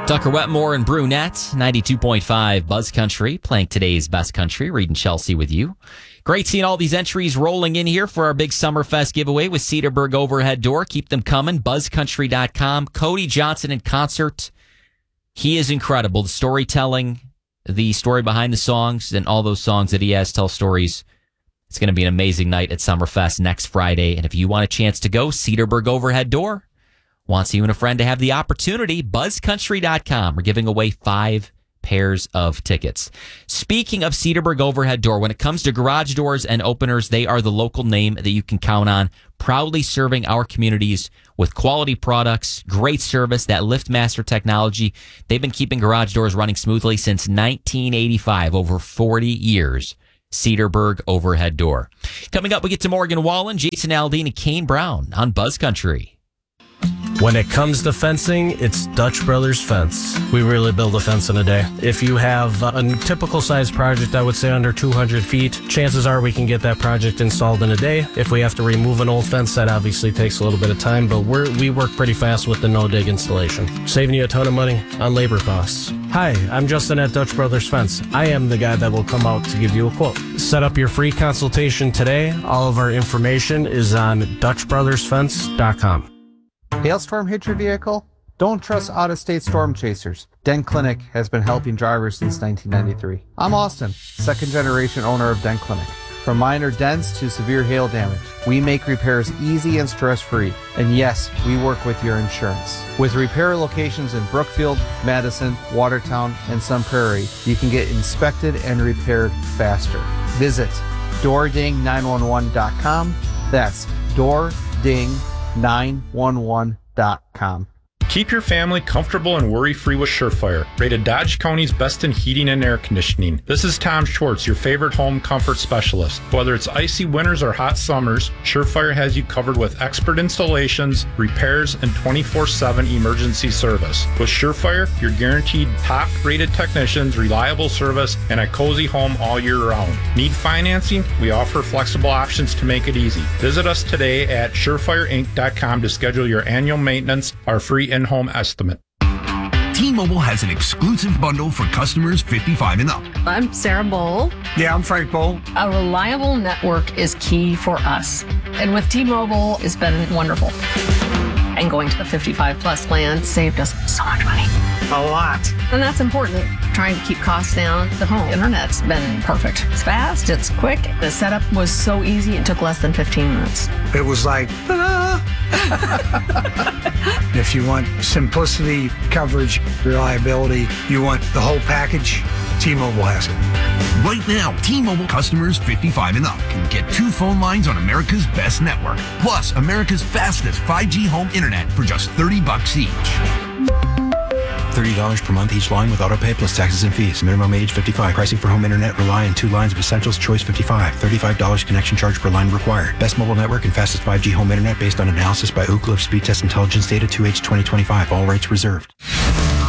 Tucker Wetmore and Brunette, 92.5 Buzz Country, playing today's Best Country. Reed and Chelsea with you. Great seeing all these entries rolling in here for our big Summerfest giveaway with Cedarburg Overhead Door. Keep them coming. BuzzCountry.com. Cody Johnson in concert. He is incredible. The storytelling, the story behind the songs, and all those songs that he has tell stories. It's going to be an amazing night at Summerfest next Friday. And if you want a chance to go, Cedarburg Overhead Door wants you and a friend to have the opportunity. BuzzCountry.com. We're giving away 5 pairs of tickets. Speaking of Cedarburg Overhead Door, when it comes to garage doors and openers, they are the local name that you can count on, proudly serving our communities with quality products, great service, that LiftMaster technology. They've been keeping garage doors running smoothly since 1985, over 40 years. Cedarburg Overhead Door. Coming up, we get to Morgan Wallen, Jason Aldean, and Kane Brown on Buzz Country. When it comes to fencing, it's Dutch Brothers Fence. We really build a fence in a day. If you have a typical size project, I would say under 200 feet, chances are we can get that project installed in a day. If we have to remove an old fence, that obviously takes a little bit of time, but we work pretty fast with the no-dig installation, saving you a ton of money on labor costs. Hi, I'm Justin at Dutch Brothers Fence. I am the guy that will come out to give you a quote. Set up your free consultation today. All of our information is on DutchBrothersFence.com. Hailstorm hit your vehicle? Don't trust out-of-state storm chasers. Dent Clinic has been helping drivers since 1993. I'm Austin, second-generation owner of Dent Clinic. From minor dents to severe hail damage, we make repairs easy and stress-free. And yes, we work with your insurance. With repair locations in Brookfield, Madison, Watertown, and Sun Prairie, you can get inspected and repaired faster. Visit doording911.com. That's doording911.com. Keep your family comfortable and worry-free with Surefire, rated Dodge County's best in heating and air conditioning. This is Tom Schwartz, your favorite home comfort specialist. Whether it's icy winters or hot summers, Surefire has you covered with expert installations, repairs, and 24/7 emergency service. With Surefire, you're guaranteed top-rated technicians, reliable service, and a cozy home all year round. Need financing? We offer flexible options to make it easy. Visit us today at surefireinc.com to schedule your annual maintenance, our free in-home estimate. T-Mobile has an exclusive bundle for customers 55 and up. I'm Sarah Bowl. Yeah, I'm Frank Bowl. A reliable network is key for us. And with T-Mobile, it's been wonderful. And going to the 55 plus plan saved us so much money. A lot. And that's important. Trying to keep costs down. The home internet's been perfect. It's fast, it's quick. The setup was so easy, it took less than 15 minutes. It was like, ta-da! If you want simplicity, coverage, reliability, you want the whole package, T-Mobile has it. Right now, T-Mobile customers 55 and up can get 2 phone lines on America's best network, plus America's fastest 5G home internet for just $30 each. $30 per month each line with autopay plus taxes and fees. Minimum age 55. Pricing for home internet rely on 2 lines of essentials. Choice 55. $35 connection charge per line required. Best mobile network and fastest 5G home internet based on analysis by Ookla of Speed Test Intelligence data 2H 2025. All rights reserved.